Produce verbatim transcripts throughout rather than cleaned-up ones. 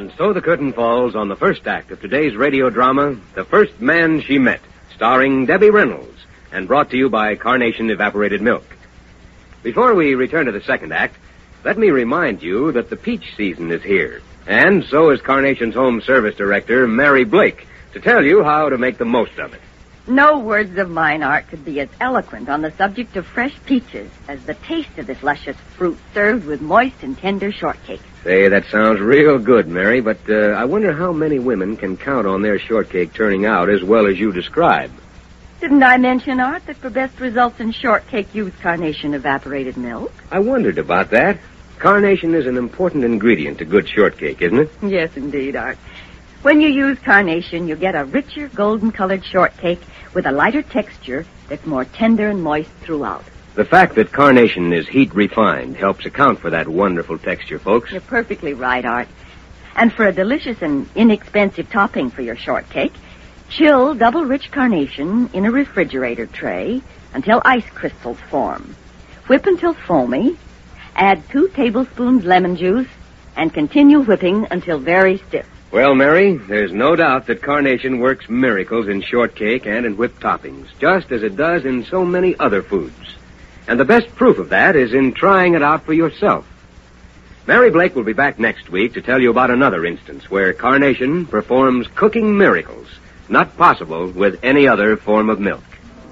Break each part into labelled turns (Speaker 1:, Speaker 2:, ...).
Speaker 1: And so the curtain falls on the first act of today's radio drama, The First Man She Met, starring Debbie Reynolds, and brought to you by Carnation Evaporated Milk. Before we return to the second act, let me remind you that the peach season is here, and so is Carnation's Home Service Director, Mary Blake, to tell you how to make the most of it.
Speaker 2: No words of mine, Art, could be as eloquent on the subject of fresh peaches as the taste of this luscious fruit served with moist and tender shortcake.
Speaker 1: Say, that sounds real good, Mary, but uh, I wonder how many women can count on their shortcake turning out as well as you describe.
Speaker 2: Didn't I mention, Art, that for best results in shortcake, use Carnation evaporated milk?
Speaker 1: I wondered about that. Carnation is an important ingredient to good shortcake, isn't it?
Speaker 2: Yes, indeed, Art. When you use Carnation, you get a richer, golden-colored shortcake with a lighter texture that's more tender and moist throughout.
Speaker 1: The fact that Carnation is heat-refined helps account for that wonderful texture, folks.
Speaker 2: You're perfectly right, Art. And for a delicious and inexpensive topping for your shortcake, chill double-rich Carnation in a refrigerator tray until ice crystals form. Whip until foamy, add two tablespoons lemon juice, and continue whipping until very stiff.
Speaker 1: Well, Mary, there's no doubt that Carnation works miracles in shortcake and in whipped toppings, just as it does in so many other foods. And the best proof of that is in trying it out for yourself. Mary Blake will be back next week to tell you about another instance where Carnation performs cooking miracles, not possible with any other form of milk.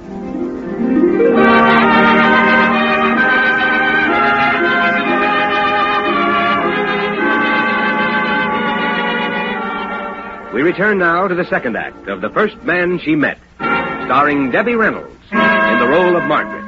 Speaker 1: We return now to the second act of The First Man She Met, starring Debbie Reynolds in the role of Margaret.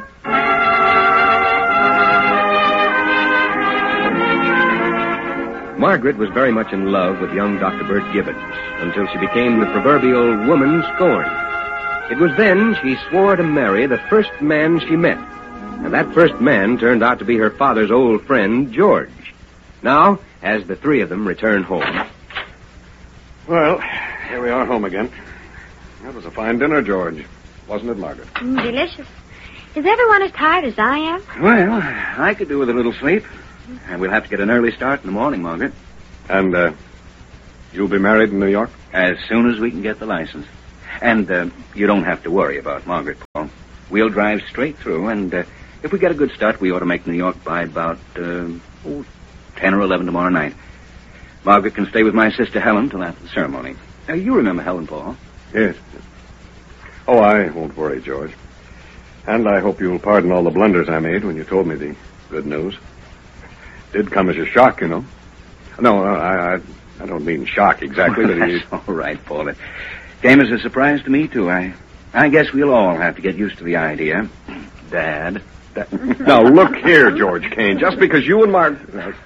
Speaker 1: Margaret was very much in love with young Doctor Bert Gibbons until she became the proverbial woman scorned. It was then she swore to marry the first man she met, and that first man turned out to be her father's old friend, George. Now, as the three of them return home...
Speaker 3: Well, here we are home again. That was a fine dinner, George. Wasn't it, Margaret?
Speaker 4: Mm, delicious. Is everyone as tired as I am?
Speaker 5: Well, I could do with a little sleep. And we'll have to get an early start in the morning, Margaret.
Speaker 3: And, uh, you'll be married in New York?
Speaker 5: As soon as we can get the license. And, uh, you don't have to worry about Margaret, Paul. We'll drive straight through, and, uh, if we get a good start, we ought to make New York by about, uh, oh, ten or eleven tomorrow night. Margaret can stay with my sister Helen till after the ceremony. Uh, you remember Helen, Paul?
Speaker 3: Yes. Oh, I won't worry, George. And I hope you'll pardon all the blunders I made when you told me the good news. Did come as a shock, you know. No, I I, I don't mean shock exactly, but
Speaker 5: That's all right, Paul. It came as a surprise to me, too. I I guess we'll all have to get used to the idea. Dad.
Speaker 3: That... Now, look here, George Kane. Just because you and Margaret...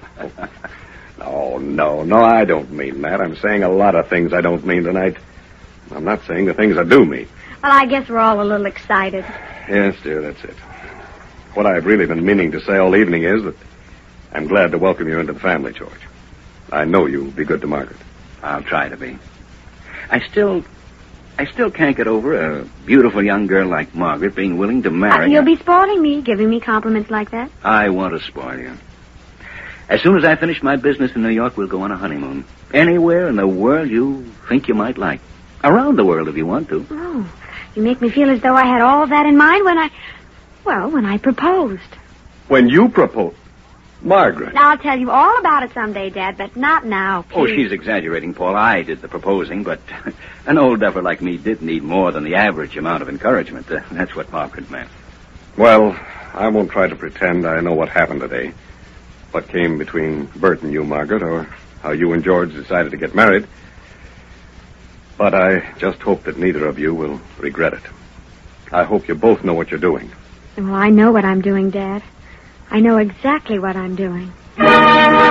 Speaker 3: No, no, no, I don't mean that. I'm saying a lot of things I don't mean tonight. I'm not saying the things I do mean.
Speaker 4: Well, I guess we're all a little excited.
Speaker 3: Yes, dear, that's it. What I've really been meaning to say all evening is that I'm glad to welcome you into the family, George. I know you'll be good to Margaret.
Speaker 5: I'll try to be. I still... I still can't get over a beautiful young girl like Margaret being willing to marry...
Speaker 4: Uh, you'll be spoiling me, giving me compliments like that.
Speaker 5: I want to spoil you. As soon as I finish my business in New York, we'll go on a honeymoon. Anywhere in the world you think you might like. Around the world if you want to.
Speaker 4: Oh, you make me feel as though I had all of that in mind when I... Well, when I proposed.
Speaker 3: When you proposed? Margaret.
Speaker 4: Now, I'll tell you all about it someday, Dad, but not now, please.
Speaker 5: Oh, she's exaggerating, Paul. I did the proposing, but an old duffer like me did need more than the average amount of encouragement. Uh, that's what Margaret meant.
Speaker 3: Well, I won't try to pretend I know what happened today. What came between Bert and you, Margaret, or how you and George decided to get married. But I just hope that neither of you will regret it. I hope you both know what you're doing.
Speaker 4: Well, I know what I'm doing, Dad. I know exactly what I'm doing.